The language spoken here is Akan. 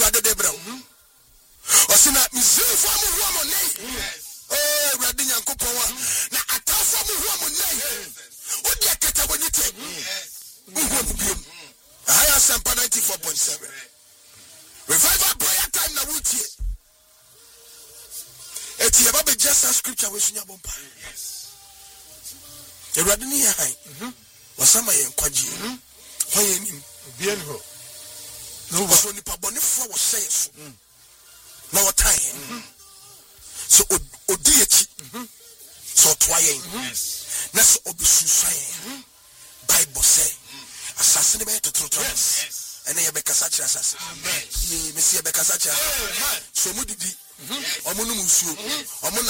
Ewurade de bra. Osina mizin fo mu hu amonai. Oh, Ewurade Nyankopɔn wa. Na atafo mu hu amonai. Odi akata wonite. Higher Sampa 94.7. Revival prayer time na wutie. Eti eba be just a scripture we sunya bompa. Ewurade ni hai. Wasama ye nkwaji. Hoye nim. Bien ho. No was only pabonifo was says. Na watai. So odi echi. So twaye. Na so obisusai. Bible say assassin be to true. And then you be kasachi assassin. Amen. Me see be kasachi. So mu didi. Omo no musuo. Omo